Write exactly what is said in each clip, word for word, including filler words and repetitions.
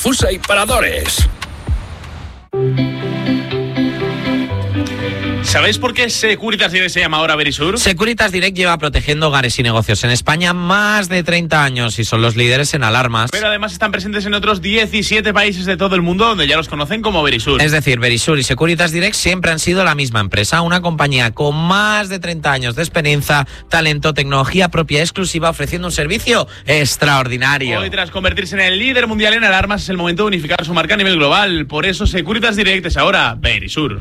difusa y paradores. ¿Sabéis por qué Securitas Direct se llama ahora Verisur? Securitas Direct lleva protegiendo hogares y negocios en España más de treinta años y son los líderes en alarmas. Pero además están presentes en otros diecisiete países de todo el mundo donde ya los conocen como Verisur. Es decir, Verisur y Securitas Direct siempre han sido la misma empresa, una compañía con más de treinta años de experiencia, talento, tecnología propia exclusiva, ofreciendo un servicio extraordinario. Hoy, tras convertirse en el líder mundial en alarmas, es el momento de unificar su marca a nivel global. Por eso Securitas Direct es ahora Verisur.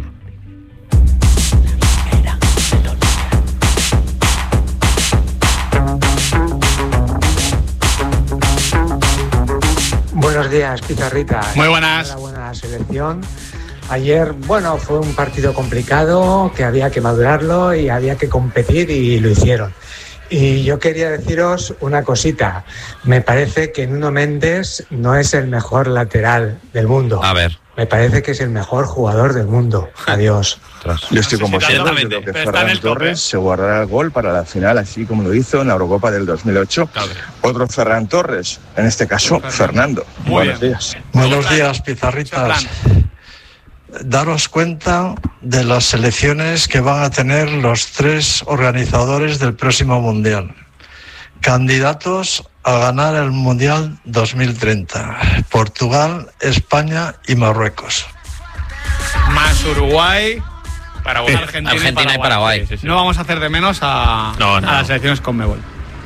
Buenos días, Pizarritas. Muy buenas. Enhorabuena selección. Ayer, bueno, fue un partido complicado, que había que madurarlo y había que competir y lo hicieron. Y yo quería deciros una cosita. Me parece que Nuno Méndez no es el mejor lateral del mundo. A ver. Me parece que es el mejor jugador del mundo. Adiós. Yo estoy con vosotros. Yo creo que Ferran Torres se guardará el gol para la final, así como lo hizo en la Eurocopa del dos mil ocho. Otro Ferran Torres, en este caso Fernando. Buenos días. Buenos días, Pizarritas. Daros cuenta de las selecciones que van a tener los tres organizadores del próximo Mundial. Candidatos a ganar el Mundial dos mil treinta. Portugal, España y Marruecos. Más Uruguay, Paraguay, Argentina, Argentina y Paraguay. Y Paraguay. Sí, sí, sí. No vamos a hacer de menos a, no, no. a las selecciones Conmebol.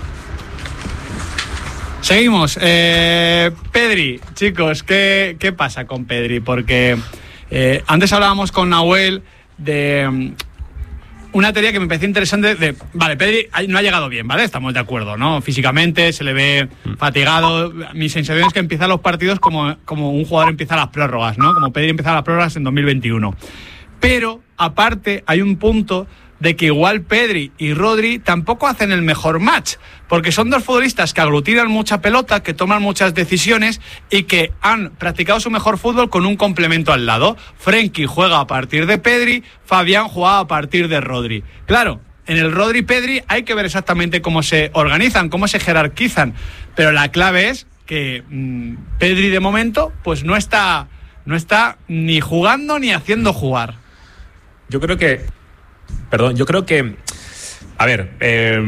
Seguimos. Eh, Pedri, chicos, ¿qué, ¿qué pasa con Pedri? Porque eh, antes hablábamos con Nahuel de um, una teoría que me pareció interesante de, vale, Pedri no ha llegado bien, ¿vale? Estamos de acuerdo, ¿no? Físicamente se le ve fatigado. Mi sensación es que empieza los partidos como, como un jugador empieza las prórrogas, ¿no? Como Pedri empieza las prórrogas en dos mil veintiuno. Pero, aparte, hay un punto de que igual Pedri y Rodri tampoco hacen el mejor match, porque son dos futbolistas que aglutinan mucha pelota, que toman muchas decisiones y que han practicado su mejor fútbol con un complemento al lado. Frenkie juega a partir de Pedri, Fabián juega a partir de Rodri. Claro, en el Rodri-Pedri hay que ver exactamente cómo se organizan, cómo se jerarquizan, pero la clave es que mmm, Pedri de momento pues no está, no está ni jugando ni haciendo jugar. Yo creo que Perdón, yo creo que, a ver, eh,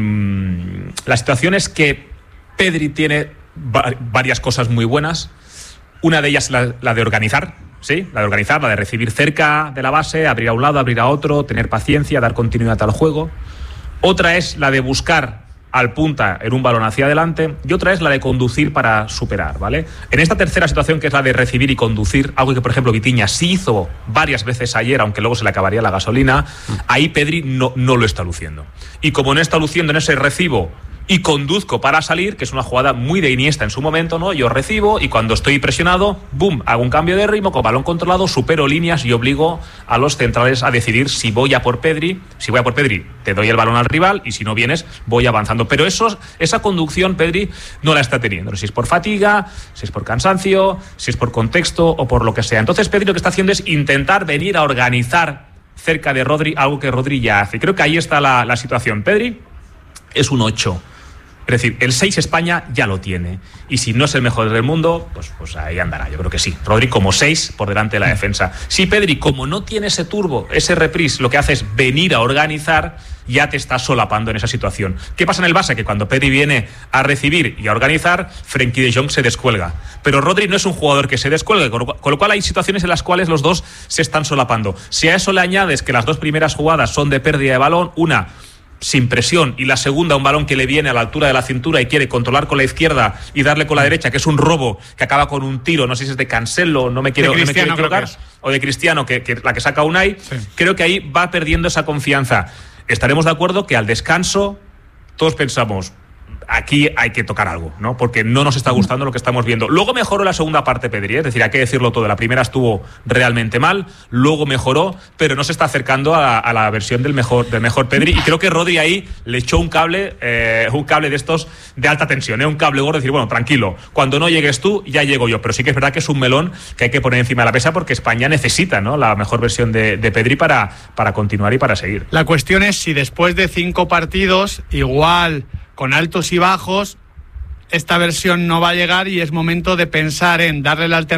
la situación es que Pedri tiene va- varias cosas muy buenas. Una de ellas es la, la de organizar, ¿sí? La de organizar, la de recibir cerca de la base, abrir a un lado, abrir a otro, tener paciencia, dar continuidad al juego. Otra es la de buscar al punta en un balón hacia adelante, y otra es la de conducir para superar, ¿vale? En esta tercera situación, que es la de recibir y conducir, algo que por ejemplo Vitinha sí hizo varias veces ayer, aunque luego se le acabaría la gasolina, ahí Pedri no, no lo está luciendo. Y como no está luciendo en ese recibo y conduzco para salir, que es una jugada muy de Iniesta en su momento, ¿no? Yo recibo y cuando estoy presionado, boom, hago un cambio de ritmo, con balón controlado, supero líneas y obligo a los centrales a decidir si voy a por Pedri. Si voy a por Pedri, te doy el balón al rival, y si no vienes, voy avanzando. Pero eso, esa conducción Pedri no la está teniendo. Si es por fatiga, si es por cansancio, si es por contexto o por lo que sea. Entonces Pedri lo que está haciendo es intentar venir a organizar cerca de Rodri, algo que Rodri ya hace. Creo que ahí está la, la situación. Pedri es un ocho. Es decir, el seis España ya lo tiene. Y si no es el mejor del mundo, pues, pues ahí andará. Yo creo que sí. Rodri como seis por delante de la defensa. Si Pedri, como no tiene ese turbo, ese reprise, lo que hace es venir a organizar, ya te está solapando en esa situación. ¿Qué pasa en el Barça? Que cuando Pedri viene a recibir y a organizar, Frenkie de Jong se descuelga. Pero Rodri no es un jugador que se descuelgue, con lo cual hay situaciones en las cuales los dos se están solapando. Si a eso le añades que las dos primeras jugadas son de pérdida de balón, una sin presión y la segunda un balón que le viene a la altura de la cintura y quiere controlar con la izquierda y darle con la derecha, que es un robo que acaba con un tiro, no sé si es de Cancelo, no me quiero, no me quiero equivocar, o de Cristiano, que, que la que saca Unai, sí. Creo que ahí va perdiendo esa confianza. Estaremos de acuerdo que al descanso todos pensamos, aquí hay que tocar algo, ¿no? Porque no nos está gustando lo que estamos viendo. Luego mejoró la segunda parte Pedri, ¿eh? Es decir, hay que decirlo todo. La primera estuvo realmente mal, luego mejoró, pero no se está acercando a, a la versión del mejor, del mejor Pedri. Y creo que Rodri ahí le echó un cable, eh, un cable de estos de alta tensión, ¿eh? Un cable gordo, decir, bueno, tranquilo, cuando no llegues tú, ya llego yo. Pero sí que es verdad que es un melón que hay que poner encima de la mesa, porque España necesita, ¿no?, la mejor versión de, de Pedri para, para continuar y para seguir. La cuestión es si después de cinco partidos, igual con altos y bajos, esta versión no va a llegar y es momento de pensar en darle la alternativa